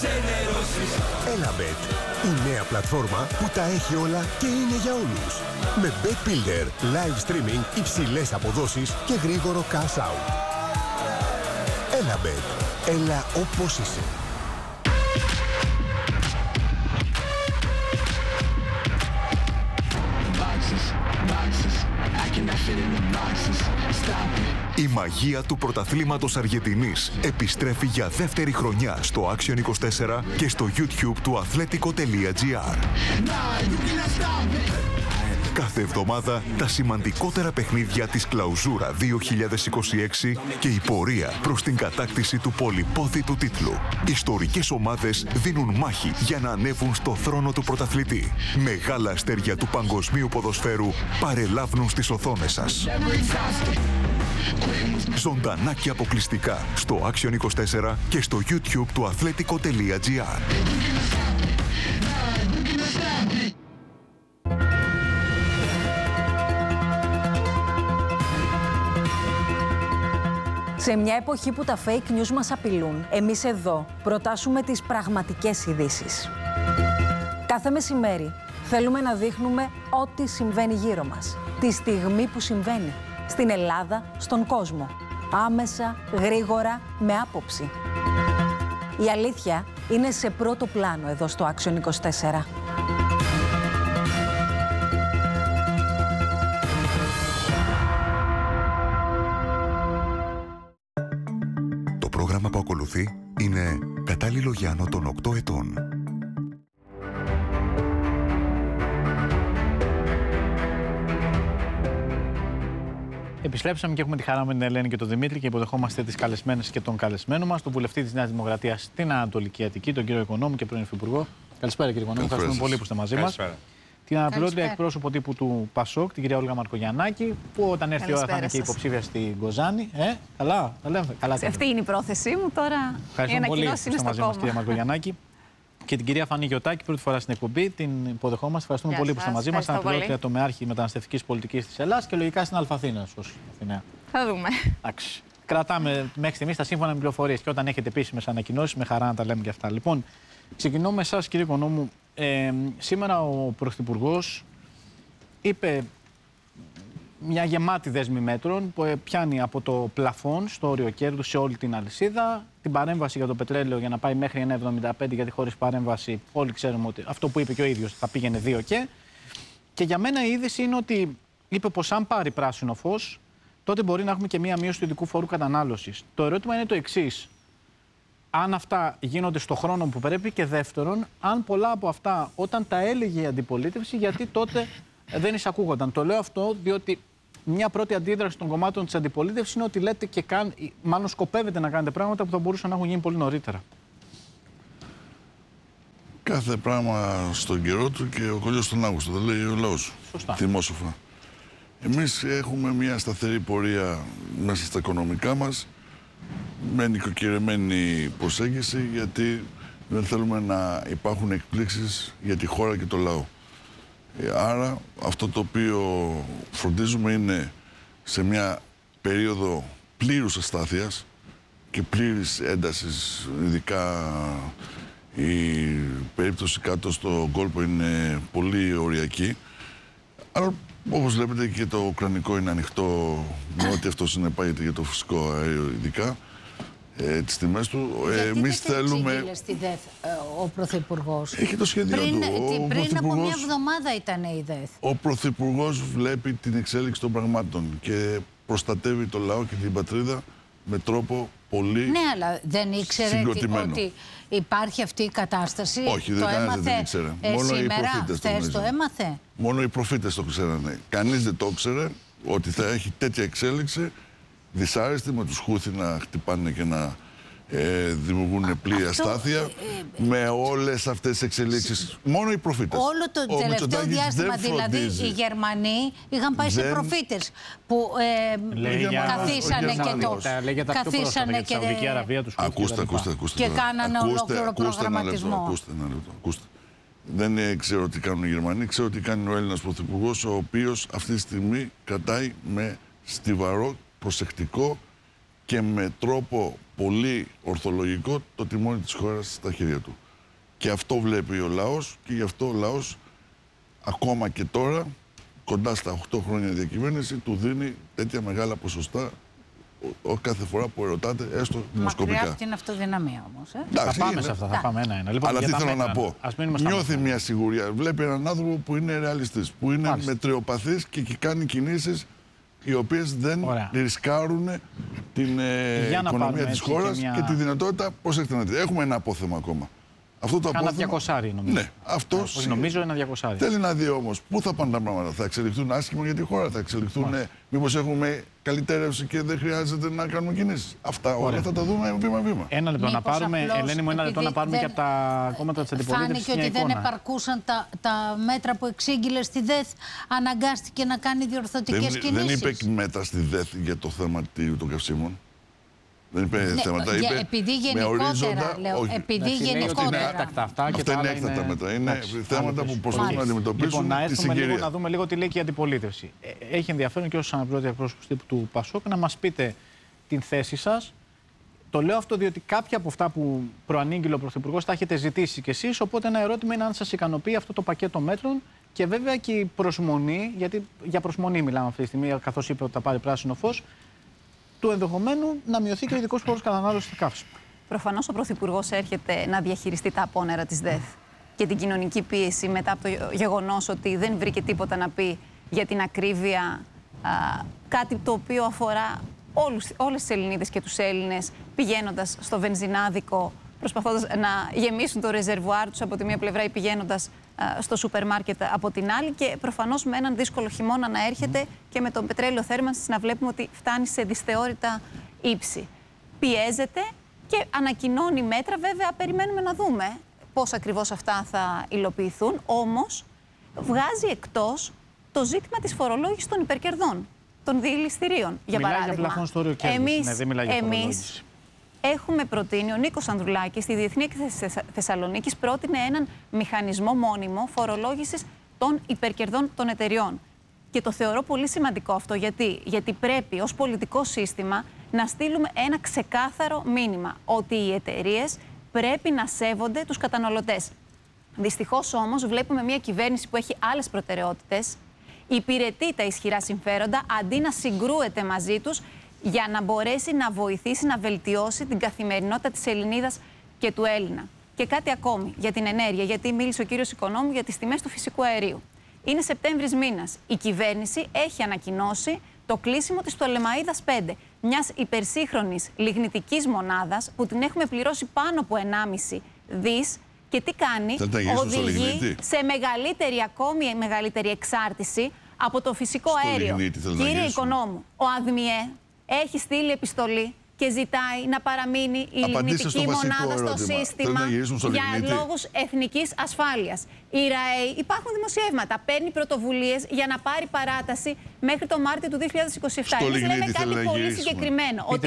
Elabet, η νέα πλατφόρμα που τα έχει όλα και είναι για όλους. Με Bet Builder, live streaming, υψηλές αποδόσεις και γρήγορο cash out. Elabet, έλα όπως είσαι. Η μαγεία του πρωταθλήματος Αργεντινής επιστρέφει για δεύτερη χρονιά στο Action 24 και στο YouTube του athletico.gr. Κάθε εβδομάδα τα σημαντικότερα παιχνίδια της Κλαουζούρα 2026 και η πορεία προς την κατάκτηση του πολυπόθητου τίτλου. Ιστορικές ομάδες δίνουν μάχη για να ανέβουν στο θρόνο του πρωταθλητή. Μεγάλα αστέρια του παγκοσμίου ποδοσφαίρου παρελάβουν στις οθόνες σας. Ζωντανά και αποκλειστικά στο Action 24 και στο YouTube του athletico.gr. Σε μια εποχή που τα fake news μας απειλούν, εμείς εδώ προτάσουμε τις πραγματικές ειδήσεις. Κάθε μεσημέρι θέλουμε να δείχνουμε ό,τι συμβαίνει γύρω μας, τη στιγμή που συμβαίνει, στην Ελλάδα, στον κόσμο. Άμεσα, γρήγορα, με άποψη. Η αλήθεια είναι σε πρώτο πλάνο εδώ στο Action 24. Το πρόγραμμα που ακολουθεί είναι κατάλληλο για άνω των 8 ετών. Επιστρέψαμε και έχουμε τη χαρά με την Ελένη και τον Δημήτρη και υποδεχόμαστε τις καλεσμένες και τον καλεσμένο μας, τον βουλευτή της Νέας Δημοκρατίας στην Ανατολική Αττική, τον κύριο Οικονόμου και πρώην Υφυπουργό. Καλησπέρα, κύριε Οικονόμου. Ευχαριστούμε πολύ που είστε μαζί μας. Την αναπληρώτρια εκπρόσωπο τύπου του ΠΑΣΟΚ, την κυρία Όλγα Μαρκογιαννάκη, που όταν έρθει η ώρα θα είναι και υποψήφια στην Κοζάνη. Καλά, τα λέμε. Αυτή είναι η πρόθεσή μου τώρα. Ευχαριστούμε πολύ που είστε μαζί μας, κυρία Μαρκογιαννάκη. Και την κυρία Φανή Γιωτάκη, πρώτη φορά στην εκπομπή, την υποδεχόμαστε. Ευχαριστούμε πολύ που είστε μαζί μας. Αναπληρώτρια τομεάρχη μεταναστευτικής πολιτικής της Ελλάδας και λογικά στην Αλφαθήνα, ως Αθηναία. Θα δούμε. Εντάξει. Κρατάμε μέχρι στιγμής τα σύμφωνα με πληροφορίες και όταν έχετε επίσημες ανακοινώσεις, με χαρά να τα λέμε και αυτά. Λοιπόν, ξεκινώ με εσάς, κύριε Οικονόμου. Σήμερα ο Πρωθυπουργός είπε μια γεμάτη δέσμη μέτρων που πιάνει από το πλαφόν στο όριο κέρδους σε όλη την αλυσίδα, την παρέμβαση για το πετρέλαιο για να πάει μέχρι 1,75, γιατί χωρίς παρέμβαση όλοι ξέρουμε ότι αυτό που είπε και ο ίδιος θα πήγαινε 2 και για μένα η είδηση είναι ότι είπε πως αν πάρει πράσινο φως τότε μπορεί να έχουμε και μία μείωση του ειδικού φόρου κατανάλωσης. Το ερώτημα είναι το εξής: αν αυτά γίνονται στο χρόνο που πρέπει, και δεύτερον, αν πολλά από αυτά όταν τα έλεγε η αντιπολίτευση, γιατί τότε δεν εισακούγονταν. Το λέω αυτό διότι μια πρώτη αντίδραση των κομμάτων της αντιπολίτευσης είναι ότι λέτε και μάλλον σκοπεύετε να κάνετε πράγματα που θα μπορούσαν να έχουν γίνει πολύ νωρίτερα. Κάθε πράγμα στον καιρό του και ο κολλιός στον Αύγουστο, δεν λέει ο λαός. Σωστά. Θυμόσοφα. Εμείς έχουμε μια σταθερή πορεία μέσα στα οικονομικά μας, με νοικοκυρεμένη προσέγγιση, γιατί δεν θέλουμε να υπάρχουν εκπλήξεις για τη χώρα και το λαό. Άρα αυτό το οποίο φροντίζουμε είναι σε μια περίοδο πλήρους αστάθειας και πλήρης έντασης, ειδικά η περίπτωση κάτω στο κόλπο είναι πολύ οριακή. Αλλά όπως βλέπετε και το ουκρανικό είναι ανοιχτό, με ό,τι αυτό συνεπάγεται για το φυσικό αέριο ειδικά. Τις τιμές του. Εμείς θέλουμε. Στη ΔΕΘ ο Πρωθυπουργός. Έχει το σχέδιο του. Πριν από μια εβδομάδα ήταν η ΔΕΘ. Ο Πρωθυπουργός βλέπει την εξέλιξη των πραγμάτων και προστατεύει το λαό και την πατρίδα με τρόπο πολύ συγκροτημένο. Ναι, αλλά δεν ήξερε ότι υπάρχει αυτή η κατάσταση. Όχι, δεν ήξερε. Μόνο οι προφήτες το έμαθε. Μόνο οι προφήτες το ξέρανε. Κανείς δεν το ήξερε ότι θα έχει τέτοια εξέλιξη. Δυσάρεστη, με τους Χούθη να χτυπάνε και να δημιουργούν πλήρη αστάθεια, με όλες αυτές τις εξελίξεις. Μόνο οι προφήτες. Όλο το τελευταίο διάστημα δηλαδή οι Γερμανοί είχαν πάει σε προφήτες που καθίσανε και και κάνανε ολόκληρο προγραμματισμό. Ακούστε. Δεν ξέρω τι κάνουν οι Γερμανοί, ξέρω τι κάνει ο Έλληνας Πρωθυπουργός, ο οποίος αυτή τη στιγμή κρατάει με στιβαρό, προσεκτικό και με τρόπο πολύ ορθολογικό το τιμόνι της χώρας στα χέρια του. Και αυτό βλέπει ο λαός και γι' αυτό ο λαός ακόμα και τώρα, κοντά στα 8 χρόνια διακυβέρνηση, του δίνει τέτοια μεγάλα ποσοστά κάθε φορά που ερωτάτε, έστω δημοσκοπικά. Μακριά από την αυτοδυναμία όμως. Θα πάμε σε αυτά, θα πάμε ένα-ένα. Λοιπόν, αλλά τι θέλω να πω. Νιώθει μια σιγουριά. Βλέπει έναν άνθρωπο που είναι ρεαλιστής, που είναι μετριοπαθής και κάνει κινήσεις οι οποίες δεν ρισκάρουν την οικονομία της χώρας και τη δυνατότητα. Προσέξτε να δείτε, έχουμε ένα απόθεμα ακόμα. Αυτό το απόθεμα. Ένα 200 νομίζω. Ναι, αυτό νομίζω ένα 200. Θέλει να δει όμως πού θα πάνε τα πράγματα. Θα εξελιχθούν άσχημα για τη χώρα, θα εξελιχθούν. Μήπως έχουμε καλυτέρευση και δεν χρειάζεται να κάνουμε κινήσεις. Αυτά όλα θα τα δούμε βήμα-βήμα. Ένα λεπτό να πάρουμε, Ελένη μου, ένα λεπτό να πάρουμε και από τα κόμματα της αντιπολίτευσης. Φάνηκε ότι δεν επαρκούσαν τα μέτρα που εξήγηλε στη ΔΕΘ, αναγκάστηκε να κάνει διορθωτικές κινήσεις. Δεν είπε μέτρα στη ΔΕΘ για το θέμα των καυσίμων. Δεν είπε θέματα, είπε επειδή γενικότερα, λέω, επειδή γενικότερα. Αυτά είναι έκτακτα μέτρα. Είναι θέματα που προσπαθούν να αντιμετωπίσουν τη συγκυρία. Λοιπόν, να δούμε λίγο τι λέει και η αντιπολίτευση. Έχει ενδιαφέρον και ως αναπληρωτή εκπρόσωπος τύπου του ΠΑΣΟΚ να μας πείτε την θέση σας. Το λέω αυτό διότι κάποια από αυτά που προανήγγειλε ο Πρωθυπουργός τα έχετε ζητήσει κι εσείς. Οπότε ένα ερώτημα είναι αν σας ικανοποιεί αυτό το πακέτο μέτρων και βέβαια και η προσμονή, γιατί για προσμονή μιλάμε αυτή τη στιγμή, καθώς είπε ότι θα πάρει πράσινο φως, του ενδεχομένου να μειωθεί και ο ειδικός φόρος κατανάλωσης στα καύσιμα. Προφανώς ο Πρωθυπουργός έρχεται να διαχειριστεί τα απόνερα της ΔΕΘ και την κοινωνική πίεση μετά από το γεγονός ότι δεν βρήκε τίποτα να πει για την ακρίβεια, κάτι το οποίο αφορά όλες τις Ελληνίδες και τους Έλληνες, πηγαίνοντας στο βενζινάδικο, προσπαθώντας να γεμίσουν το ρεζερβουάρ τους από τη μία πλευρά ή πηγαίνοντας στο σούπερ μάρκετ από την άλλη, και προφανώς με έναν δύσκολο χειμώνα να έρχεται και με τον πετρέλαιο θέρμανσης να βλέπουμε ότι φτάνει σε δυσθεώρητα ύψη. Πιέζεται και ανακοινώνει μέτρα, βέβαια περιμένουμε να δούμε πώς ακριβώς αυτά θα υλοποιηθούν, όμως βγάζει εκτός το ζήτημα της φορολόγησης των υπερκερδών, των διελιστηρίων, για παράδειγμα. Εμείς έχουμε προτείνει, ο Νίκος Ανδρουλάκης στη Διεθνή Έκθεση Θεσσαλονίκης πρότεινε έναν μηχανισμό μόνιμο φορολόγησης των υπερκερδών των εταιριών. Και το θεωρώ πολύ σημαντικό αυτό. Γιατί πρέπει ως πολιτικό σύστημα να στείλουμε ένα ξεκάθαρο μήνυμα ότι οι εταιρείες πρέπει να σέβονται τους καταναλωτές. Δυστυχώς όμως βλέπουμε μια κυβέρνηση που έχει άλλες προτεραιότητες, υπηρετεί τα ισχυρά συμφέροντα αντί να συγκρούεται μαζί τους για να μπορέσει να βοηθήσει να βελτιώσει την καθημερινότητα της Ελληνίδας και του Έλληνα. Και κάτι ακόμη για την ενέργεια, γιατί μίλησε ο κύριος Οικονόμου για τις τιμές του φυσικού αερίου. Είναι Σεπτέμβρης μήνας. Η κυβέρνηση έχει ανακοινώσει το κλείσιμο της Πτολεμαΐδας 5, μιας υπερσύγχρονης λιγνητικής μονάδας που την έχουμε πληρώσει πάνω από 1,5 δις. Και τι κάνει, οδηγεί σε μεγαλύτερη εξάρτηση από το φυσικό αέριο. Κύριε Οικονόμου, ο ΑΔΜΙΕ έχει στείλει επιστολή και ζητάει να παραμείνει η λιγνητική μονάδα στο σύστημα για λόγους εθνικής ασφάλειας. Η ΡΑΕ, υπάρχουν δημοσιεύματα, παίρνει πρωτοβουλίες για να πάρει παράταση μέχρι το Μάρτιο του 2027. Εμείς λέμε κάτι πολύ συγκεκριμένο, ότι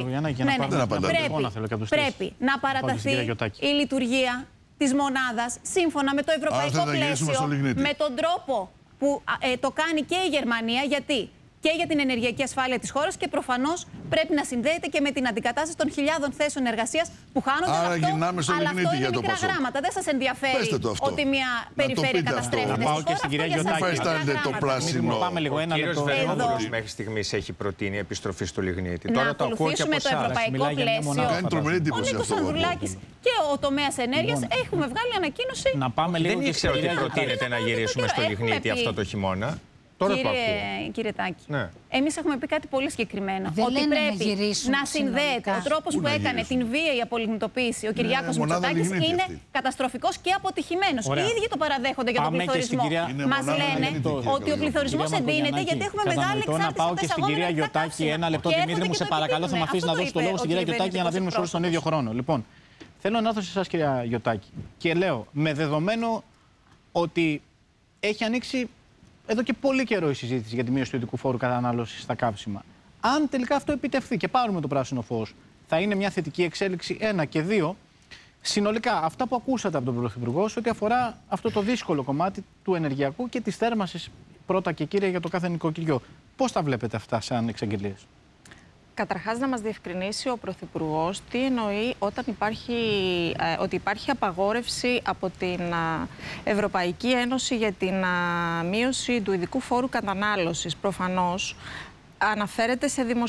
πρέπει να παραταθεί η λειτουργία της μονάδας σύμφωνα με το ευρωπαϊκό πλαίσιο, με τον τρόπο που το κάνει και η Γερμανία, γιατί και για την ενεργειακή ασφάλεια της χώρας και προφανώς πρέπει να συνδέεται και με την αντικατάσταση των χιλιάδων θέσεων εργασίας που χάνονται. Άρα γυρνάμε στο λιγνίτη για το μικρά γράμματα. Δεν σας ενδιαφέρει ότι μια περιφέρεια καταστρέφεται. Να πάω και στην κυρία Γιωτάκη. Το πράσινο. Πάμε λίγο ένα λεπτό. Μέχρι στιγμής έχει προτείνει επιστροφή στο λιγνίτη. Να ακολουθήσουμε το ευρωπαϊκό πλαίσιο. Ο Νίκος Ανδρουλάκης και ο τομέας ενέργειας έχουμε βγάλει ανακοίνωση. Δεν ήξερα ότι προτείνεται να γυρίσουμε στο λιγνίτη αυτό το χειμώνα. Κύριε Τάκη, εμείς έχουμε πει κάτι πολύ συγκεκριμένο. Δεν ότι πρέπει να συνδέεται. Ο τρόπος που έκανε την βίαιη απολιγνητοποίηση ο Κυριάκος Μητσοτάκης είναι καταστροφικός και αποτυχημένος. Οι ίδιοι το παραδέχονται για τον πληθωρισμό. Μας λένε ότι ο πληθωρισμός εντείνεται γιατί έχουμε μεγάλη εξάρτηση από τα εισαγόμενα. Να πάω και στην κυρία Γιωτάκη ένα λεπτό. Δημήτρη μου, σε παρακαλώ, θα με αφήσει να δώσω το λόγο στην κυρία Γιωτάκη για να δίνουμε όλους τον ίδιο χρόνο. Λοιπόν, θέλω να έρθω σε εσάς, κυρία Γιωτάκη, και λέω με δεδομένο ότι έχει ανοίξει εδώ και πολύ καιρό η συζήτηση για τη μείωση του ειδικού φόρου κατανάλωσης στα καύσιμα. Αν τελικά αυτό επιτευχθεί και πάρουμε το πράσινο φως, θα είναι μια θετική εξέλιξη, 1 και 2. Συνολικά, αυτά που ακούσατε από τον Πρωθυπουργό σε ό,τι αφορά αυτό το δύσκολο κομμάτι του ενεργειακού και της θέρμανσης, πρώτα και κύρια για το κάθε νοικοκυριό. Πώς τα βλέπετε αυτά σαν εξαγγελίες? Καταρχάς, να μας διευκρινίσει ο Πρωθυπουργός τι εννοεί όταν ότι υπάρχει απαγόρευση από την Ευρωπαϊκή Ένωση για την μείωση του ειδικού φόρου κατανάλωσης. Προφανώς αναφέρεται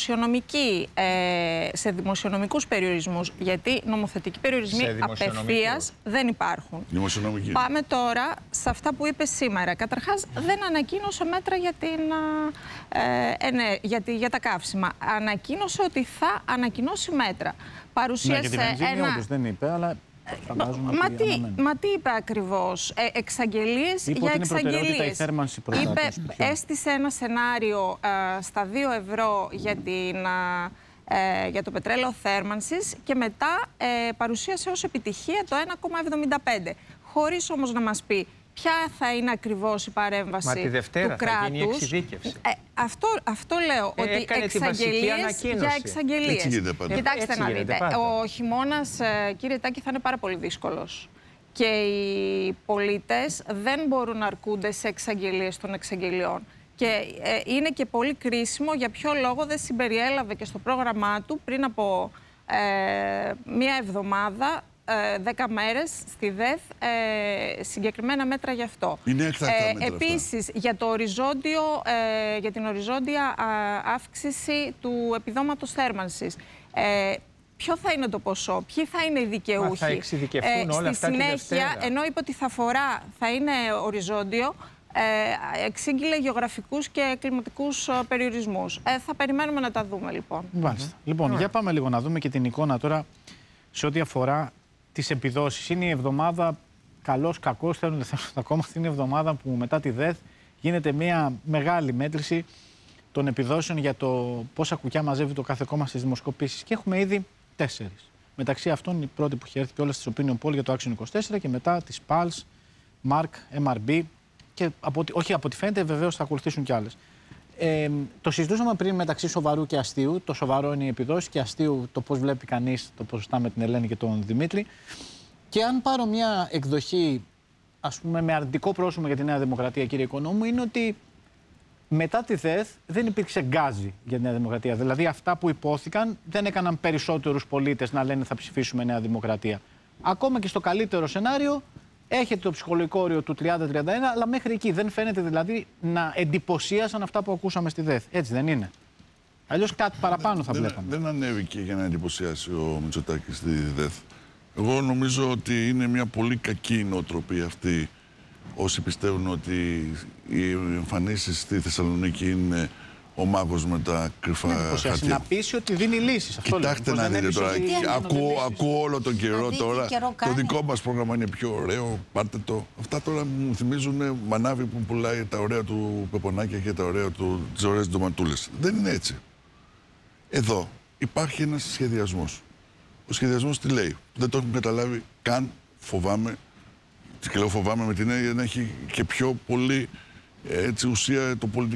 σε δημοσιονομικούς περιορισμούς, γιατί νομοθετικοί περιορισμοί απευθείας δεν υπάρχουν. Πάμε τώρα σε αυτά που είπε σήμερα. Καταρχάς, δεν ανακοίνωσε μέτρα για τα καύσιμα. Ανακοίνωσε ότι θα ανακοινώσει μέτρα. Παρουσίασε δεν είπε, αλλά... Μα τι είπε ακριβώς? Εξαγγελίες για εξαγγελίες. Έστησε ένα σενάριο στα 2 ευρώ για το πετρέλαιο θέρμανσης και μετά παρουσίασε ως επιτυχία το 1,75. Χωρίς όμως να μας πει ποια θα είναι ακριβώς η παρέμβαση του κράτους. Μα τη Δευτέρα θα γίνει εξειδίκευση. Αυτό λέω, ότι εξαγγελίες για εξαγγελίες. Κοιτάξτε να δείτε, ο χειμώνας, κύριε Τάκη, θα είναι πάρα πολύ δύσκολος. Και οι πολίτες δεν μπορούν να αρκούνται σε εξαγγελίες των εξαγγελιών. Και είναι και πολύ κρίσιμο για ποιο λόγο δεν συμπεριέλαβε και στο πρόγραμμά του πριν από μία εβδομάδα, 10 μέρες στη ΔΕΘ, συγκεκριμένα μέτρα γι' αυτό. Είναι έκτακτα μέτρα επίσης, για την οριζόντια αύξηση του επιδόματος θέρμανσης. Ποιο θα είναι το ποσό, ποιοι θα είναι οι δικαιούχοι? Θα εξειδικευτούν όλα αυτά τη Δευτέρα. Στη συνέχεια, ενώ είπε ότι θα είναι οριζόντιο, εξήγηλε γεωγραφικούς και κλιματικούς περιορισμούς. Θα περιμένουμε να τα δούμε, λοιπόν. Λοιπόν, για πάμε λίγο να δούμε και την εικόνα τώρα σε ό,τι αφορά τις επιδόσεις. Είναι η εβδομάδα, καλός, κακός, θέλουν δεν θέλουν ακόμα, είναι η εβδομάδα που μετά τη ΔΕΘ γίνεται μια μεγάλη μέτρηση των επιδόσεων για το πόσα κουκιά μαζεύει το κάθε κόμμα στις δημοσκοπήσεις. Και έχουμε ήδη 4. Μεταξύ αυτών η πρώτη που έχει έρθει και όλες τις Opinion Poll για το Action 24 και μετά τις Pulse, Mark, MRB και όχι από ό,τι φαίνεται βεβαίως θα ακολουθήσουν κι άλλες. Το συζητούσαμε πριν μεταξύ σοβαρού και αστείου. Το σοβαρό είναι η επιδόση και αστείου το πώς βλέπει κανείς το ποσοστά με την Ελένη και τον Δημήτρη. Και αν πάρω μια εκδοχή, ας πούμε, με αρνητικό πρόσωπο για τη Νέα Δημοκρατία, κύριε Οικονόμου, είναι ότι μετά τη ΔΕΘ δεν υπήρξε γκάζι για τη Νέα Δημοκρατία. Δηλαδή αυτά που υπόθηκαν δεν έκαναν περισσότερους πολίτες να λένε θα ψηφίσουμε Νέα Δημοκρατία. Ακόμα και στο καλύτερο σενάριο έχετε το ψυχολογικό όριο του 30-31, αλλά μέχρι εκεί δεν φαίνεται δηλαδή να εντυπωσίασαν αυτά που ακούσαμε στη ΔΕΘ. Έτσι δεν είναι? Αλλιώς κάτι παραπάνω θα βλέπαμε. Δεν ανέβηκε για να εντυπωσιάσει ο Μητσοτάκης στη ΔΕΘ. Εγώ νομίζω ότι είναι μια πολύ κακή νοοτροπία αυτή όσοι πιστεύουν ότι οι εμφανίσεις στη Θεσσαλονίκη είναι ο μάγος με τα κρυφά χαρτιά. Να πείσει ότι δίνει λύσεις. Κοιτάξτε να δείτε τώρα. Ακούω όλο τον καιρό τώρα. Το δικό μας πρόγραμμα είναι πιο ωραίο. Πάρτε το. Αυτά τώρα μου θυμίζουν μανάβι που πουλάει τα ωραία του πεπονάκια και τα ωραία του, τις ωραίες ντοματούλες. Δεν είναι έτσι. Εδώ υπάρχει ένας σχεδιασμός. Ο σχεδιασμός τι λέει? Δεν το έχουν καταλάβει καν, φοβάμαι. Και λέω φοβάμαι με την έννοια να έχει και πιο πολύ ουσία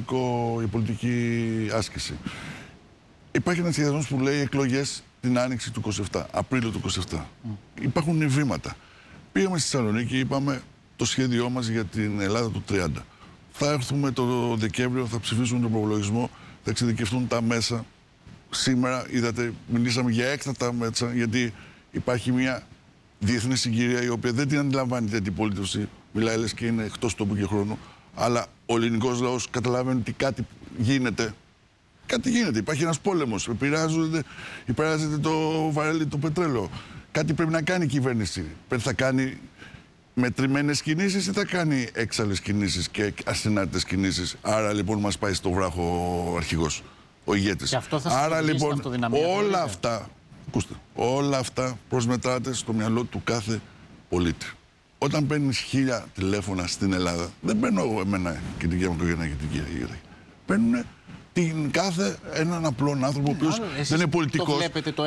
η πολιτική άσκηση. Υπάρχει ένας σχεδιασμός που λέει εκλογές την άνοιξη του 27, Απρίλιο του 27. Υπάρχουν βήματα. Πήγαμε στη Θεσσαλονίκη, είπαμε το σχέδιό μας για την Ελλάδα του 30. Θα έρθουμε το Δεκέμβριο, θα ψηφίσουμε τον προπολογισμό, θα εξειδικευτούν τα μέσα. Σήμερα, είδατε, μιλήσαμε για έκτατα μέτρα, γιατί υπάρχει μια διεθνή συγκυρία η οποία δεν την αντιλαμβάνει την αντιπολίτευση. Μιλάει λες και είναι εκτός τόπου και χρόνου. Αλλά ο ελληνικός λαός καταλαβαίνει ότι κάτι γίνεται. Κάτι γίνεται. Υπάρχει ένας πόλεμος. Επηρεάζεται το βαρέλι, το πετρέλαιο. Κάτι πρέπει να κάνει η κυβέρνηση. Θα κάνει μετρημένες κινήσεις ή θα κάνει έξαλλες κινήσεις και ασυνάρτητες κινήσεις? Άρα λοιπόν μας πάει στο βράχο ο αρχηγός, ο ηγέτης. Άρα λοιπόν όλα αυτά, ακούστε, όλα αυτά προσμετράται στο μυαλό του κάθε πολίτη. Όταν παίρνεις 1000 τηλέφωνα στην Ελλάδα, δεν παίρνω εγώ εμένα και την κυρία Μακογεννάκη και την κυρία Γεράκη. Παίρνουν την κάθε έναν απλό άνθρωπο ο οποίος δεν είναι πολιτικός.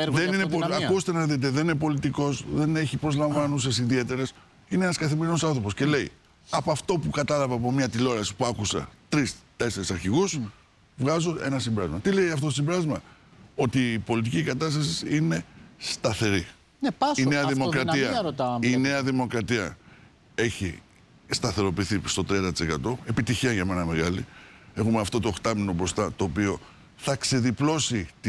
Ακούστε να δείτε, δεν είναι πολιτικός, δεν έχει προσλαμβάνουσες ιδιαίτερες. Είναι ένας καθημερινός άνθρωπος και λέει από αυτό που κατάλαβα από μια τηλεόραση που άκουσα 3-4 αρχηγούς, βγάζω ένα συμπέρασμα. Τι λέει αυτό το συμπέρασμα? Ότι η πολιτική κατάσταση είναι σταθερή. Ναι, η Νέα Δημοκρατία, η Νέα Δημοκρατία έχει σταθεροποιηθεί στο 30%. Επιτυχία για μένα μεγάλη. Έχουμε αυτό το 8μηνο μπροστά, το οποίο θα ξεδιπλώσει τις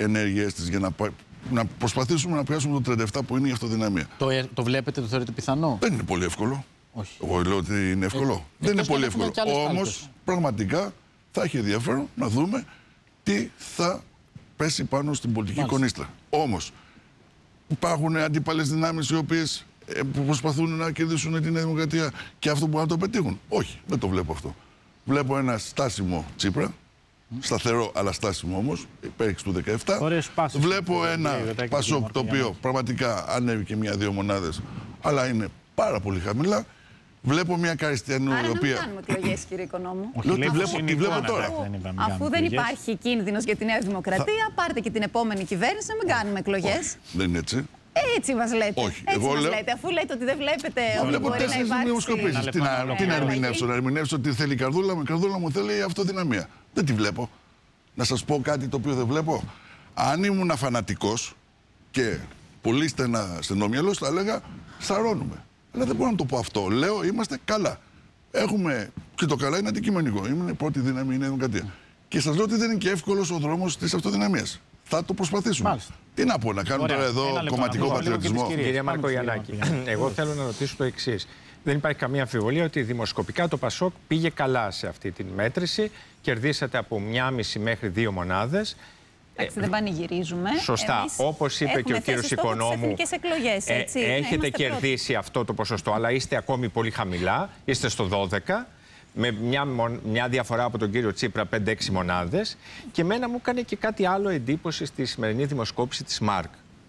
ενέργειές της για να προσπαθήσουμε να πιάσουμε το 37 που είναι η αυτοδυναμία. Το βλέπετε, το θεωρείτε πιθανό? Δεν είναι πολύ εύκολο. Όχι. Εγώ λέω ότι είναι εύκολο. Δεν είναι πολύ εύκολο. Όμως, πραγματικά θα έχει ενδιαφέρον να δούμε τι θα πέσει πάνω στην πολιτική κονίστρα. Όμως, υπάρχουν αντίπαλες δυνάμεις οι οποίες που προσπαθούν να κερδίσουν την Νέα Δημοκρατία και αυτό που να το πετύχουν. Όχι, δεν το βλέπω αυτό. Βλέπω ένα στάσιμο Τσίπρα, σταθερό αλλά στάσιμο όμως, πέρυσι του 17. Βλέπω ένα Πασόκ το οποίο πραγματικά ανέβηκε 1-2 μονάδες, αλλά είναι πάρα πολύ χαμηλά. Βλέπω μια Καριστιανού η οποία. Δεν κάνουμε εκλογές, κύριε Οικονόμου. Τη βλέπω τώρα. Αφού δεν υπάρχει κίνδυνος για τη Νέα Δημοκρατία, πάρτε και την επόμενη κυβέρνηση να μην κάνουμε εκλογές. Δεν είναι έτσι. Έτσι μας λέτε. Όχι. Έτσι μας λέτε. Αφού λέτε ότι δεν βλέπετε ότι μπορεί να υπάρξει. Τι να ερμηνεύσω, να ερμηνεύσω ότι θέλει η καρδούλα μου. Η καρδούλα μου θέλει η αυτοδυναμία. Δεν τη βλέπω. Να σας πω κάτι το οποίο δεν βλέπω. Αν ήμουν φανατικός και πολύ στενόμυαλος, θα έλεγα σαρώνουμε. Αλλά δεν μπορώ να το πω αυτό. Λέω είμαστε καλά. Έχουμε. Και το καλά είναι αντικειμενικό. Είναι η πρώτη δύναμη η Νέα Δημοκρατία. Και σας λέω ότι δεν είναι και εύκολος ο δρόμος της αυτοδυναμίας. Θα το προσπαθήσουμε. Μάλιστα. Τι να πω, να κάνουμε τώρα εδώ κομματικό πατριωτισμό. Κύριε Μαρκογιαννάκη, εγώ θέλω να ρωτήσω το εξής. Δεν υπάρχει καμία αμφιβολία ότι δημοσκοπικά το Πασόκ πήγε καλά σε αυτή τη μέτρηση. Κερδίσατε από 1,5 μέχρι 2 μονάδες. Εντάξει, δεν πανηγυρίζουμε. Σωστά. Όπως είπε και ο κύριος Οικονόμου, έχετε κερδίσει αυτό το ποσοστό, αλλά είστε ακόμη πολύ χαμηλά. Είστε στο 12. Με μια διαφορά από τον κύριο Τσίπρα 5-6 μονάδες. Και εμένα μου έκανε και κάτι άλλο εντύπωση στη σημερινή δημοσκόπηση της ΜΑΡΚ.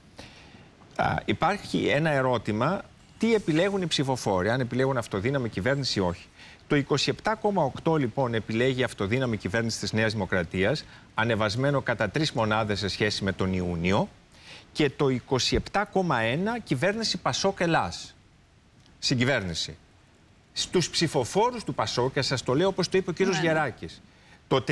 Υπάρχει ένα ερώτημα, τι επιλέγουν οι ψηφοφόροι, αν επιλέγουν αυτοδύναμη κυβέρνηση ή όχι. Το 27,8 λοιπόν επιλέγει αυτοδύναμη κυβέρνηση της Νέας Δημοκρατίας, ανεβασμένο κατά 3 μονάδες σε σχέση με τον Ιούνιο, και το 27,1 κυβέρνηση Πασόκ Ελλάς. Συγκυβέρνηση. Στους ψηφοφόρους του Πασόκ, και σας το λέω όπως το είπε ο κύριος Γεράκης, το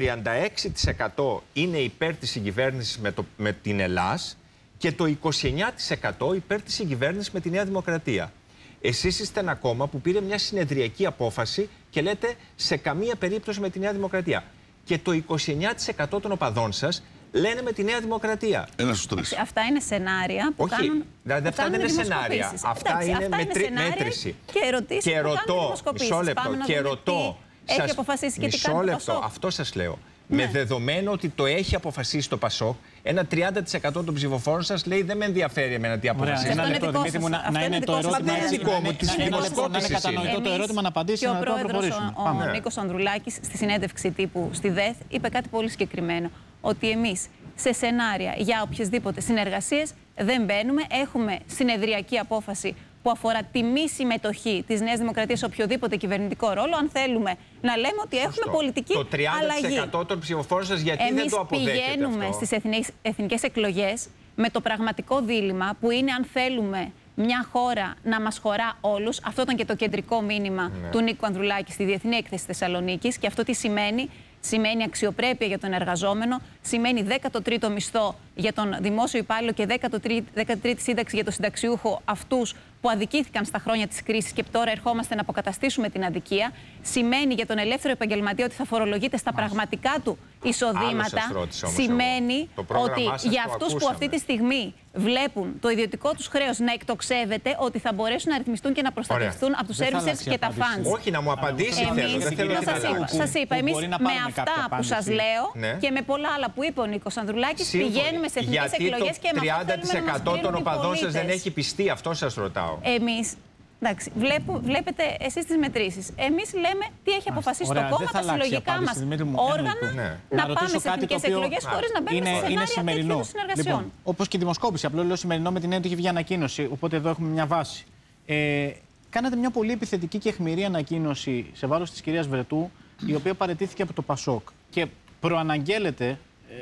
36% είναι υπέρ της συγκυβέρνησης με την Ελλάς και το 29% υπέρ της συγκυβέρνησης με τη Νέα Δημοκρατία. Εσείς είστε ένα κόμμα που πήρε μια συνεδριακή απόφαση και λέτε σε καμία περίπτωση με τη Νέα Δημοκρατία. Και το 29% των οπαδών σας λένε με τη Νέα Δημοκρατία. Ένα στους τρεις. Αυτά είναι σενάρια που κάνουν. Όχι, αυτά δεν είναι σενάρια. Αυτά είναι μέτρηση. Και ερωτήσεις που κάνουν δημοσκοπήσεις. Μισό λεπτό. Και ρωτώ. Έχει αποφασίσει και τι κάνει το Πασόκ. Αυτό σας λέω. Με δεδομένο ότι το έχει αποφασίσει το Πασόκ, ένα 30% των ψηφοφόρων σας λέει δεν με ενδιαφέρει εμένα τι αποφασίσει. Ένα λεπτό, Δημήτρη μου, να είναι το ερώτημα έτσι. Να είναι κατανοητό το ερώτημα, να απαντήσει. Και ο πρόεδρος, ο Νίκος Ανδρουλάκης, στη συνέντευξη τύπου στη ΔΕΘ, είπε κάτι πολύ συγκεκριμένο. Ότι εμείς σε σενάρια για οποιασδήποτε συνεργασίες δεν μπαίνουμε. Έχουμε συνεδριακή απόφαση που αφορά τη μη συμμετοχή της Νέας Δημοκρατίας σε οποιοδήποτε κυβερνητικό ρόλο, αν θέλουμε να λέμε ότι έχουμε πολιτική αλλαγή. Το 30% των ψηφοφόρων σας γιατί δεν το αποδέχεται αυτό? Εμείς πηγαίνουμε στις εθνικές εκλογές με το πραγματικό δίλημμα που είναι αν θέλουμε μια χώρα να μας χωρά όλους. Αυτό ήταν και το κεντρικό μήνυμα του Νίκου Ανδρουλάκη στη Διεθνή Έκθεση Θεσσαλονίκης. Και αυτό τι σημαίνει? Σημαίνει αξιοπρέπεια για τον εργαζόμενο, σημαίνει 13ο μισθό για τον δημόσιο υπάλληλο και 13η σύνταξη για τον συνταξιούχο, αυτούς που αδικήθηκαν στα χρόνια της κρίσης και τώρα ερχόμαστε να αποκαταστήσουμε την αδικία. Σημαίνει για τον ελεύθερο επαγγελματία ότι θα φορολογείται στα πραγματικά του εισοδήματα. Σημαίνει ότι για αυτούς που αυτή τη στιγμή βλέπουν το ιδιωτικό τους χρέος να εκτοξεύεται, ότι θα μπορέσουν να ρυθμιστούν και να προστατευτούν από τους servicers και τα funds. Όχι, να μου απαντήσει θέλω. Σας είπα, εμείς με αυτά που σας λέω και με πολλά άλλα που είπε ο Νίκος Ανδρουλάκης πηγαίνουμε σε εθνικές εκλογές και με αυτό θέλουμε να μας 30% των οπαδών σας δεν έχει πιστεί, αυτό σας ρωτάω. Εμείς, εντάξει, βλέπετε εσείς τις μετρήσεις. Εμείς λέμε τι έχει αποφασίσει το κόμμα, τα συλλογικά μας όργανα, να πάμε σε εθνικές εκλογές χωρίς να μπαίνουμε σε σενάρια τέτοιων συνεργασιών. Λοιπόν, όπως και η δημοσκόπηση, απλώς λέω σημερινό με την έννοια ότι έχει βγει ανακοίνωση, οπότε εδώ έχουμε μια βάση. Κάνατε μια πολύ επιθετική και αιχμηρή ανακοίνωση σε βάρος της κυρίας Βρετού, η οποία παραιτήθηκε από το Πασόκ και προαναγγέλλεται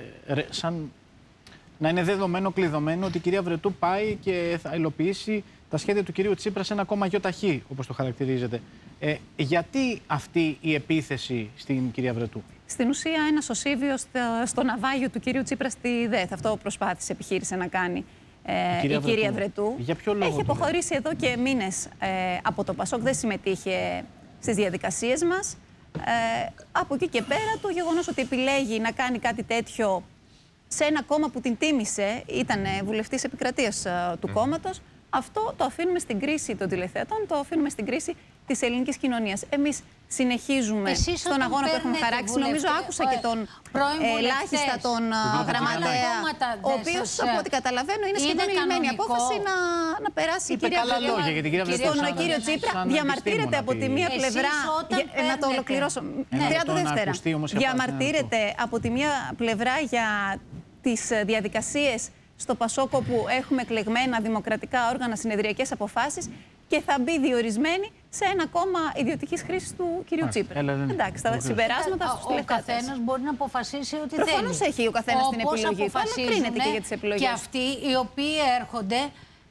σαν να είναι δεδομένο, κλειδωμένο, ότι η κυρία Βρετού πάει και θα υλοποιήσει τα σχέδια του κυρίου Τσίπρα σε ένα κόμμα γιοταχή, όπως το χαρακτηρίζετε. Γιατί αυτή η επίθεση στην κυρία Βρετού? Στην ουσία, ένα σωσίβιο στο ναυάγιο του κυρίου Τσίπρα στη ΔΕΘ. Αυτό επιχείρησε να κάνει η κυρία Βρετού. Για ποιο λόγο? Έχει αποχωρήσει εδώ και μήνες από το Πασόκ, δεν συμμετείχε στις διαδικασίες μας. Από εκεί και πέρα, το γεγονός ότι επιλέγει να κάνει κάτι τέτοιο σε ένα κόμμα που την τίμησε, ήταν βουλευτής επικρατείας του κόμματος. Αυτό το αφήνουμε στην κρίση των τηλεθεατών, το αφήνουμε στην κρίση της ελληνικής κοινωνίας. Εμείς συνεχίζουμε στον αγώνα που έχουμε χαράξει. Νομίζω άκουσα και τον ελάχιστα τον γραμματέα, ο οποίος, από ό,τι καταλαβαίνω, είναι σχεδόν λυμμένη η απόφαση να περάσει η κυρία στον κύριο Τσίπρα. Διαμαρτύρεται από τη μία πλευρά. Να το ολοκληρώσω. 30 δεύτερα. Διαμαρτύρεται από τη μία πλευρά για τις διαδικασίες στο Πασόκο που έχουμε εκλεγμένα δημοκρατικά όργανα, συνεδριακές αποφάσεις, και θα μπει διορισμένη σε ένα κόμμα ιδιωτικής χρήσης του κυρίου Τσίπρα. Εντάξει, τα συμπεράσματα στους τηλεθεατές. Ο καθένας μπορεί να αποφασίσει ό,τι θέλει. Προφανώς έχει ο καθένας την επιλογή του, αλλά κρίνεται και για τις επιλογές. Και αυτοί οι οποίοι έρχονται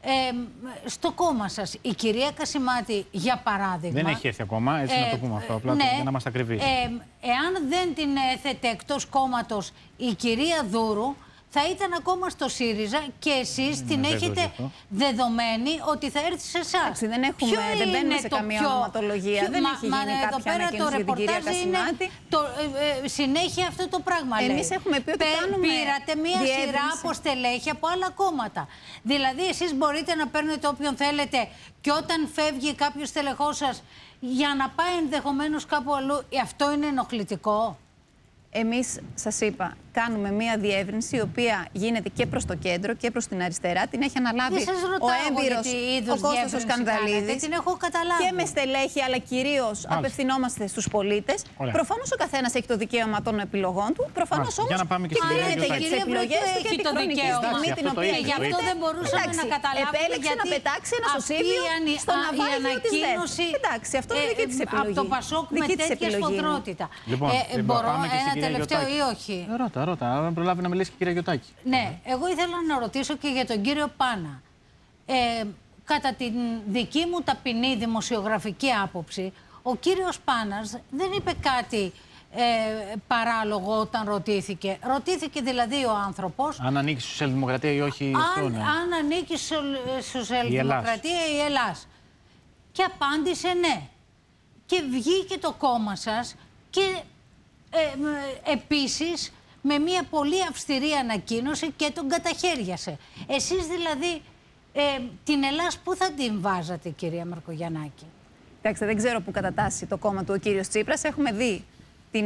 στο κόμμα σας. Η κυρία Κασιμάτη, για παράδειγμα... Δεν έχει έρθει ακόμα, έτσι να το πούμε αυτό, απλά για να μας τα κρυβεί. Εάν δεν την έθετε εκτός κόμματος η κυρία Δούρου, θα ήταν ακόμα στο ΣΥΡΙΖΑ και εσείς την έχετε δεδομένη ότι θα έρθει σε εσάς. Δεν μπαίνουμε σε καμία ονοματολογία. Δεν έχει γίνει κάποια ανακοίνωση για την κυρία Κασιμάτη. Συνέχεια αυτό το πράγμα λέει. Εμείς έχουμε πει ότι κάνουμε πήρατε μία σειρά από στελέχη από άλλα κόμματα. Δηλαδή εσείς μπορείτε να παίρνετε όποιον θέλετε και όταν φεύγει κάποιος στελεχός σας για να πάει ενδεχομένως κάπου αλλού, αυτό είναι ενοχλητικό? Εμείς, σας είπα, κάνουμε μία διεύρυνση η οποία γίνεται και προς το κέντρο και προς την αριστερά. Την έχει αναλάβει ο έμπειρος ο Κώστας ο Σκανδαλίδης. Την έχω καταλάβει. Και με στελέχη, αλλά κυρίως απευθυνόμαστε στους πολίτες. Προφανώς ο καθένας έχει το δικαίωμα των επιλογών του. Προφανώς όμως κρίνεται για τις επιλογές του και τη χρονική στιγμή την οποία γι' αυτό δεν μπορούσαμε να καταλάβουμε. Επέλεξε να πετάξει ένα σωσίβιο στο ναυάγιο της ΔΕΘ. Εντάξει, αυτό είναι δική της επιλογή. Από το Πασόκ με τέτοια σφοδρότητα. Μπορώ ένα τελευταίο ή όχι? Ρώτα, αν προλάβει να μιλήσει και η κυρία Γιωτάκη. Ναι, εγώ ήθελα να ρωτήσω και για τον κύριο Πάνα. Κατά την δική μου ταπεινή δημοσιογραφική άποψη, ο κύριος Πάνας δεν είπε κάτι παράλογο όταν ρωτήθηκε. Ρωτήθηκε δηλαδή ο άνθρωπος... Αν ανήκει στη Σοσιαλδημοκρατία ή όχι. Αν ανήκει στη Σοσιαλδημοκρατία ή Ελλάς. Και απάντησε ναι. Και βγήκε το κόμμα σας και επίσης με μια πολύ αυστηρή ανακοίνωση και τον καταχέριασε. Εσείς δηλαδή την Ελλάς πού θα την βάζατε, κυρία Μαρκογιαννάκη? Εντάξει, δεν ξέρω πού κατατάσσει το κόμμα του ο κύριος Τσίπρας. Έχουμε δει την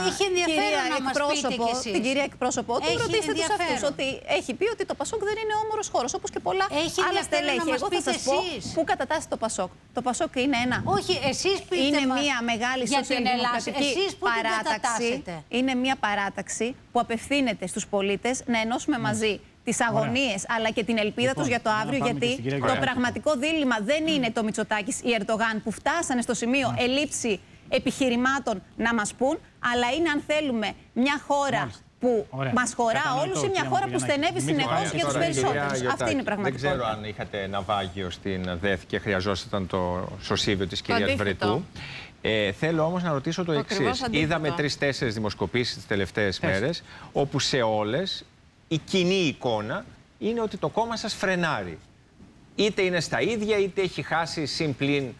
κυρία εκπρόσωπο του. Ρωτήστε τους αυτούς ότι έχει πει ότι το Πασόκ δεν είναι όμορος χώρος, όπως και πολλά άλλα στελέχη. Εγώ θα σας πω πού κατατάσσει το Πασόκ. Το Πασόκ είναι ένα... Όχι, εσείς πείτε είναι μια μεγάλη σοσιαλδημοκρατική παράταξη. Είναι μια παράταξη που απευθύνεται στους πολίτες να ενώσουμε μαζί τις αγωνίες αλλά και την ελπίδα τους για το αύριο. Γιατί το πραγματικό δίλημμα δεν είναι το Μητσοτάκης ή Ερντογάν που φτάσανε στο σημείο ελήψη επιχειρημάτων να μας πούν, αλλά είναι αν θέλουμε μια χώρα που μας χωρά όλους ή μια χώρα που στενεύει συνεχώς για τους περισσότερους. Αυτή είναι η πραγματικότητα. Δεν ξέρω αν είχατε ναυάγιο στην ΔΕΘ και χρειαζόσασταν το σωσίβιο της κυρίας Βρετού. Θέλω όμως να ρωτήσω το εξής. Είδαμε 3-4 δημοσκοπήσεις τις τελευταίες μέρες, όπου σε όλες η κοινή εικόνα είναι ότι το κόμμα σας φρενάρει. Είτε είναι στα ίδια, είτε έχει χάσει συμπλήν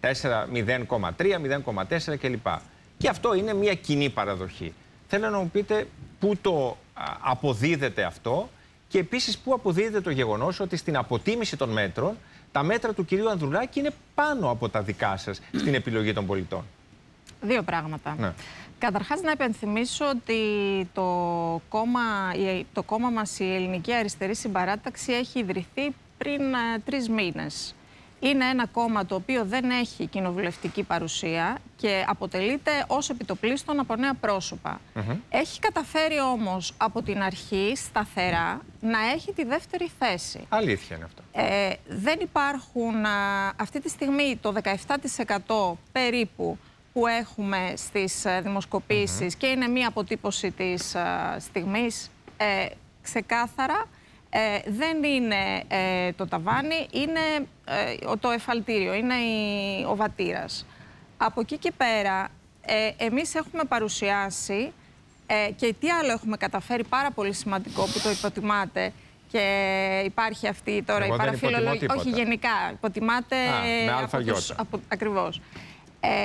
0,3, 0,4 κλπ. Και αυτό είναι μια κοινή παραδοχή. Θέλω να μου πείτε πού το αποδίδεται αυτό και επίσης πού αποδίδεται το γεγονός ότι στην αποτίμηση των μέτρων τα μέτρα του κυρίου Ανδρουλάκη είναι πάνω από τα δικά σας στην επιλογή των πολιτών. Δύο πράγματα. Ναι. Καταρχάς να υπενθυμίσω ότι το κόμμα μας, η Ελληνική Αριστερή Συμπαράταξη, έχει ιδρυθεί πριν 3 μήνες. Είναι ένα κόμμα το οποίο δεν έχει κοινοβουλευτική παρουσία και αποτελείται ως επιτοπλίστων από νέα πρόσωπα. Έχει καταφέρει όμως από την αρχή σταθερά να έχει τη δεύτερη θέση. Αλήθεια είναι αυτό. Δεν υπάρχουν αυτή τη στιγμή το 17% περίπου που έχουμε στις δημοσκοπήσεις και είναι μία αποτύπωση της στιγμής ξεκάθαρα. Δεν είναι το ταβάνι, είναι το εφαλτήριο, είναι ο βατήρας. Από εκεί και πέρα, εμείς έχουμε παρουσιάσει και τι άλλο έχουμε καταφέρει πάρα πολύ σημαντικό που το υποτιμάτε και υπάρχει αυτή τώρα η παραφιλολογία. Όχι γενικά, υποτιμάτε με αλφαγιώτα. Ακριβώς.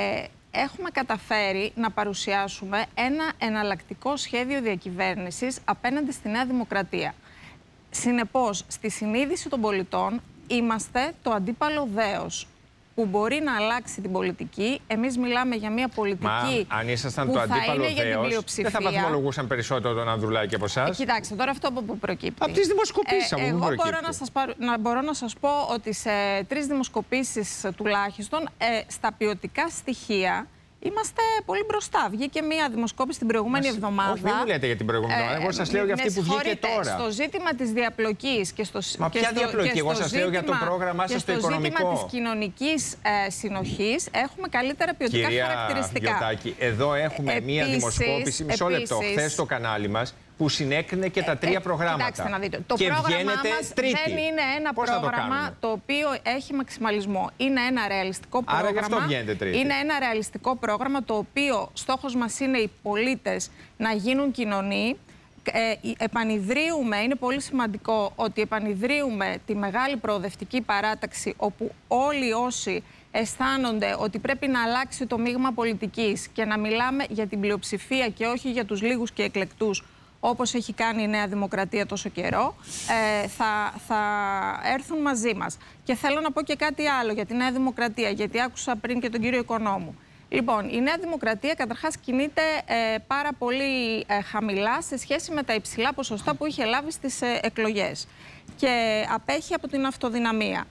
έχουμε καταφέρει να παρουσιάσουμε ένα εναλλακτικό σχέδιο διακυβέρνησης απέναντι στη Νέα Δημοκρατία. Συνεπώς, στη συνείδηση των πολιτών είμαστε το αντίπαλο δέος που μπορεί να αλλάξει την πολιτική. Εμείς μιλάμε για μια πολιτική αν ήσασταν που το θα αντίπαλο είναι για την δέος, πλειοψηφία. δεν θα βαθμολογούσαν περισσότερο τον Ανδρουλάκη από εσάς. Κοιτάξτε, τώρα αυτό από πού προκύπτει. Από τις δημοσκοπήσεις από πού προκύπτει. Εγώ μπορώ να σας πω ότι σε 3 δημοσκοπήσεις τουλάχιστον, στα ποιοτικά στοιχεία, είμαστε πολύ μπροστά. Βγήκε μία δημοσκόπηση την προηγούμενη εβδομάδα. Όχι, μην μου λέτε για την προηγούμενη εβδομάδα. Εγώ σας λέω για αυτή που βγήκε τώρα. Στο ζήτημα της διαπλοκής και στο Μα ποια διαπλοκή? Εγώ σας λέω για το πρόγραμμά σας το οικονομικό. Και στο ζήτημα της κοινωνικής συνοχής έχουμε καλύτερα ποιοτικά χαρακτηριστικά. Κυρία Γιωτάκη, εδώ έχουμε μία δημοσκόπηση, μισό λεπτό, χθες στο κανάλι μας, που συνέκρινε και τα 3 προγράμματα. Κοιτάξτε να δείτε. Το πρόγραμμά μας δεν είναι ένα πρόγραμμα το οποίο έχει μαξιμαλισμό. Είναι ένα ρεαλιστικό πρόγραμμα. Άρα γι' αυτό βγαίνετε τρίτη. Είναι ένα ρεαλιστικό πρόγραμμα το οποίο στόχος μας είναι οι πολίτες να γίνουν κοινωνοί. Επανιδρύουμε, είναι πολύ σημαντικό ότι επανιδρύουμε τη μεγάλη προοδευτική παράταξη, όπου όλοι όσοι αισθάνονται ότι πρέπει να αλλάξει το μείγμα πολιτικής και να μιλάμε για την πλειοψηφία και όχι για τους λίγους και εκλεκτούς, όπως έχει κάνει η Νέα Δημοκρατία τόσο καιρό, θα έρθουν μαζί μας. Και θέλω να πω και κάτι άλλο για τη Νέα Δημοκρατία, γιατί άκουσα πριν και τον κύριο Οικονόμου. Λοιπόν, η Νέα Δημοκρατία καταρχάς κινείται πάρα πολύ χαμηλά σε σχέση με τα υψηλά ποσοστά που είχε λάβει στις εκλογές και απέχει από την αυτοδυναμία.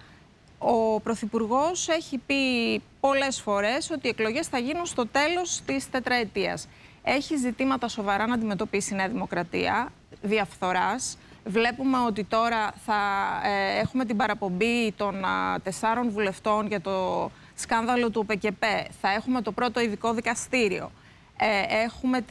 Ο Πρωθυπουργός έχει πει πολλές φορές ότι οι εκλογές θα γίνουν στο τέλος της τετραετίας. Έχει ζητήματα σοβαρά να αντιμετωπίσει η Νέα Δημοκρατία, διαφθοράς. Βλέπουμε ότι τώρα θα έχουμε την παραπομπή των 4 βουλευτών για το σκάνδαλο του ΟΠΕΚΕΠ. Θα έχουμε το πρώτο ειδικό δικαστήριο. Έχουμε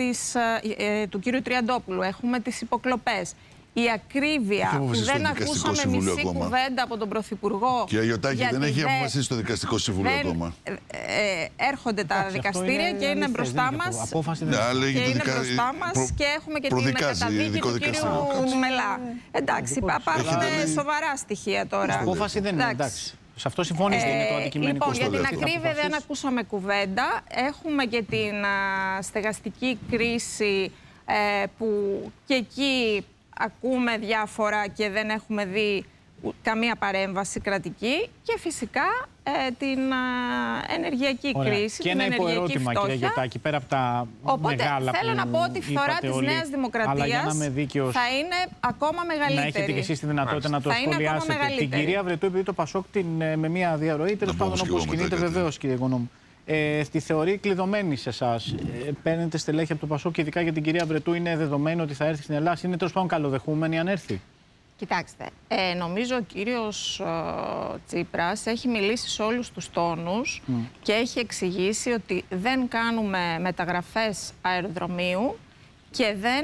του κύριου Τριαντόπουλου. Έχουμε τις υποκλοπές. Η ακρίβεια που δεν ακούσαμε μισή κουβέντα από τον Πρωθυπουργό. Κύριε Γιωτάκη, δεν έχει αποφασίσει το Δικαστικό Συμβούλιο ακόμα. Έρχονται τα δικαστήρια και είναι μπροστά μας. Και είναι μπροστά μας και έχουμε και την καταδίκη του κύριου Μελά. Εντάξει, υπάρχουν σοβαρά στοιχεία τώρα. Απόφαση δεν είναι, εντάξει. Σε αυτό συμφωνήσετε, είναι το αντικειμενικό. Λοιπόν, για την ακρίβεια δεν ακούσαμε κουβέντα. Έχουμε και την στεγαστική κρίση που και εκεί ακούμε διάφορα και δεν έχουμε δει καμία παρέμβαση κρατική και φυσικά την ενεργειακή κρίση, και την ενεργειακή φτώχεια. Κύριε Γιωτάκη, πέρα από τα μεγάλα θέλω να πω ότι η φθορά της Νέας Δημοκρατίας θα είναι ακόμα μεγαλύτερη. Να έχετε και εσείς τη δυνατότητα να το σχολιάσετε. Την κυρία Βρετού, επειδή το Πασόκ με μια διαρροή, τέλος πάντων όπως κινείται, βεβαίως κύριε Οικονόμου. Τη θεωρεί κλειδωμένη σε εσάς. Παίρνετε στελέχη από το Πασόκ και ειδικά για την κυρία Βρετού είναι δεδομένο ότι θα έρθει στην Ελλάδα. Είναι τέλος πάντων καλοδεχούμενη αν έρθει? Κοιτάξτε, νομίζω ο κύριος Τσίπρας έχει μιλήσει σε όλους τους τόνους και έχει εξηγήσει ότι δεν κάνουμε μεταγραφές αεροδρομίου και δεν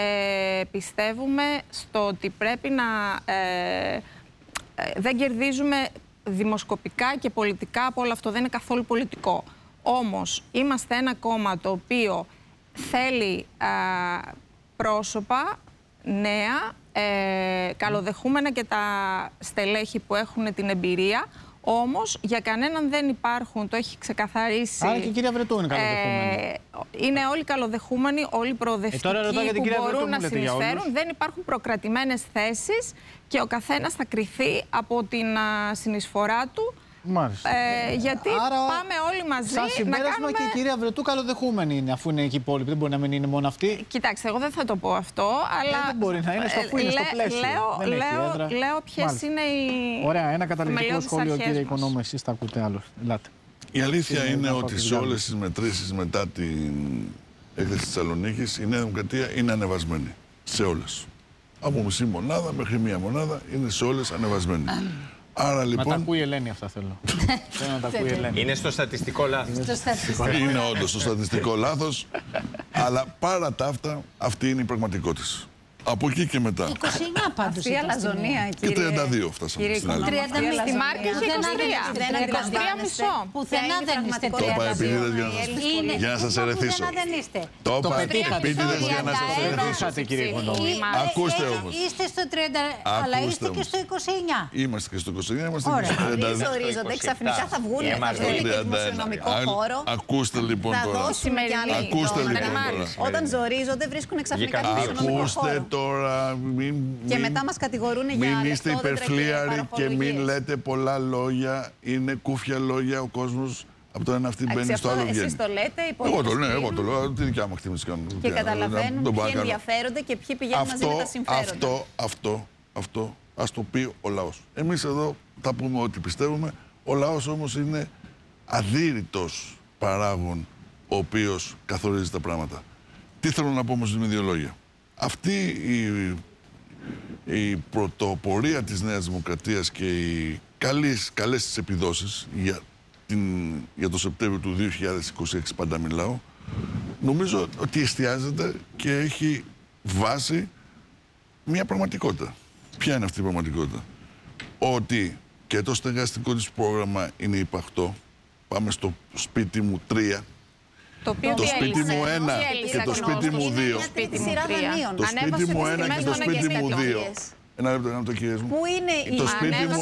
πιστεύουμε στο ότι πρέπει να... δεν κερδίζουμε δημοσκοπικά και πολιτικά από όλο αυτό. Δεν είναι καθόλου πολιτικό. Όμως, είμαστε ένα κόμμα το οποίο θέλει πρόσωπα νέα, καλοδεχούμενα και τα στελέχη που έχουν την εμπειρία. Όμως, για κανέναν δεν υπάρχουν, το έχει ξεκαθαρίσει. Άρα και η κυρία Βρετού είναι καλοδεχούμενη. Είναι όλοι καλοδεχούμενοι, όλοι προοδευτικοί που μπορούν να συνεισφέρουν. Δεν υπάρχουν προκρατημένες θέσεις και ο καθένας θα κριθεί από την συνεισφορά του. Γιατί άρα, πάμε όλοι μαζί σαν συμπέρασμα να κάνουμε... και η κυρία Βρετού καλοδεχούμενη είναι, αφού είναι εκεί οι υπόλοιποι. Δεν μπορεί να μην είναι μόνο αυτή. Κοιτάξτε, εγώ δεν θα το πω αυτό, αλλά... δεν μπορεί να είναι, στο είναι στο πλαίσιο. Λέω ποιες είναι οι... Ωραία, ένα καταληκτικό σχόλιο, κύριε Οικονόμου, εσείς τα ακούτε άλλο. Ελάτε. Η αλήθεια είναι ότι σε όλες τις μετρήσεις μετά την έκθεση της Θεσσαλονίκης η Νέα Δημοκρατία είναι ανεβασμένη. Σε όλες. Από μισή μονάδα μέχρι μία μονάδα είναι σε όλες ανεβασμένη. Άρα, λοιπόν... Να τα ακούει η Ελένη αυτά θέλω. Θέλω να τα ακούει η Ελένη. Είναι στο στατιστικό λάθος. Είναι όντως στο στατιστικό λάθος. Αλλά παρά τα αυτά, αυτή είναι η πραγματικότητα. Από εκεί και μετά. 29 πάντως. Αυτή η αλαζονία, και 32 φτάσαμε στην άλλη. Στη Μάρκη είχε 23 μισό. Πουθενά δεν είστε 30. Το είπα επίτηδες για να σας ερεθίσω. Το είπα επίτηδες για να σας ερεθίσω. Ακούστε όμως. Είστε στο 30, αλλά είστε και στο 29. Είμαστε και στο 29, είμαστε και στο 32. Δεν ορίζονται, ξαφνικά θα βγουν στο δημοσιονομικό χώρο. Ακούστε λοιπόν τώρα. Όταν ζορίζονται βρίσκουν ξαφνικά στο δημοσιονομικό χώρο. Τώρα, και μετά μας κατηγορούν για μην είστε υπερφλίαροι και μην λέτε πολλά λόγια. Είναι κούφια λόγια, ο κόσμος από το ένα αυτή μπαίνει στο άλλο βγαίνει. Εσείς το λέτε, εγώ το λέω, τη δικιά μου εκτίμηση κάνω. Και καταλαβαίνουν ποιοι ενδιαφέρονται και ποιοι πηγαίνουν μαζί με τα συμφέροντα. Αυτό ας το πει ο λαός. Εμείς εδώ θα πούμε ό,τι πιστεύουμε. Ο λαός όμως είναι αδύρυτος παράγων ο οποίος καθορίζει τα πράγματα. Τι θέλω να πω όμως με δύο λόγια. Αυτή η πρωτοπορία της Νέας Δημοκρατίας και οι καλές της επιδόσεις για το Σεπτέμβριο του 2026 πάντα μιλάω, νομίζω ότι εστιάζεται και έχει βάση μια πραγματικότητα. Ποια είναι αυτή η πραγματικότητα? Ότι και το στεγαστικό της πρόγραμμα είναι υπαχτό, πάμε στο σπίτι μου 3, το σπίτι μου 1 και το σπίτι μου 2. Το σπίτι μου 1 και το σπίτι μου 2. Ένα λεπτό, κύριε μου. Πού είναι το σπίτι μου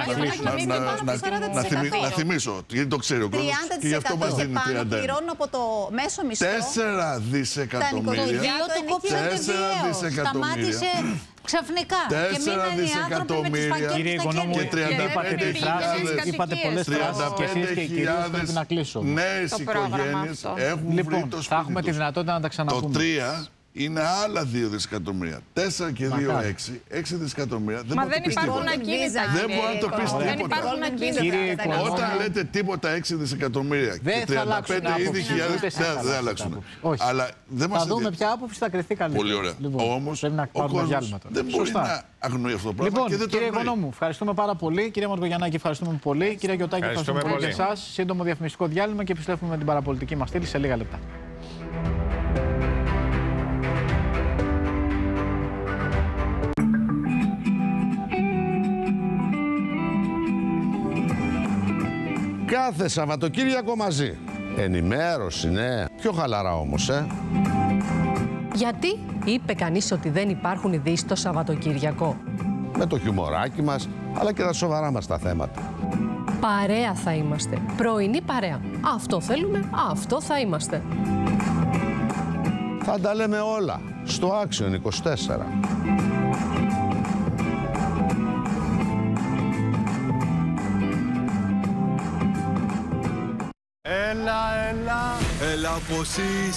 1. Να θυμίσω, γιατί το ξέρει ο κόσμος. Και γι' αυτό μας δίνει 30. Πληρώνουν από το μέσο μισθό. 4 δισεκατομμύρια. Το 2 το κόψατε διέως. Σταμάτησε ξαφνικά. 4 δισεκατομμύρια. Κύριε Οικονόμου, είπατε πολλές φράσεις και εσείς και οι κυρίες πρέπει να κλείσω. Νέες οικογένειες έχουν βρει το σπίτι τους. Θα έχουμε τη δυνατότητα να τα ξαναπούμε. Το 3 είναι άλλα 2 δισεκατομμύρια. 4 και 2, 6 δισεκατομμύρια. Μα δεν υπάρχουν ακίνητα. Δεν μπορεί να το πεις τίποτα. Όταν λέτε τίποτα 6 δισεκατομμύρια και 35 ήδη χιλιάδες, δεν θα αλλάξουν. Αλλά θα δούμε ποια άποψη θα κρυθεί καλύτερα. Πολύ ωραία. Όμως ο κόσμος δεν μπορεί να αγνοεί αυτό το πράγμα και δεν το αγνοεί. Κύριε Οικονόμου, ευχαριστούμε πάρα πολύ. Κύριε Μαργογιαννάκη, ευχαριστούμε πολύ. Κύριε Γιωτάκη, ευχαριστούμε πολύ και εσάς. Σύντομο διαφημιστικό διάλειμμα και επιστρέφουμε με την παραπολιτική μας στήλη σε λίγα λεπτά. Κάθε Σαββατοκύριακο μαζί. Ενημέρωση, ναι. Πιο χαλαρά όμως, Γιατί είπε κανείς ότι δεν υπάρχουν ειδήσεις το Σαββατοκύριακο? Με το χιουμοράκι μας, αλλά και τα σοβαρά μας τα θέματα. Παρέα θα είμαστε. Πρωινή παρέα. Αυτό θέλουμε, αυτό θα είμαστε. Θα τα λέμε όλα στο Action 24. Έλα πως είσαι.